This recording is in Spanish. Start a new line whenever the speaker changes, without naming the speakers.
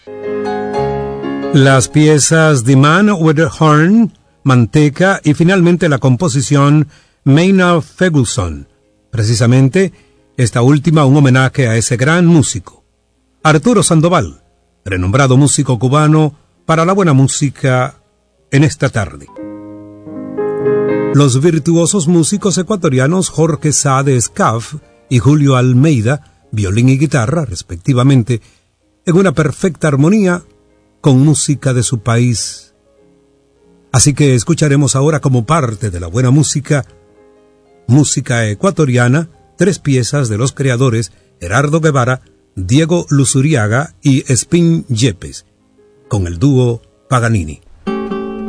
Las piezas The Man with the Horn, Manteca y finalmente la composición Maynard Ferguson. Precisamente, esta última un homenaje a ese gran músico, Arturo Sandoval, renombrado músico cubano para la buena música en esta tarde. Los virtuosos músicos ecuatorianos Jorge Sá de Escaf y Julio Almeida, violín y guitarra, respectivamente, en una perfecta armonía con música de su país. Así que escucharemos ahora como parte de la buena música, música ecuatoriana, 3 piezas de los creadores Gerardo Guevara, Diego Luzuriaga y Spin Yepes, con el dúo Paganini.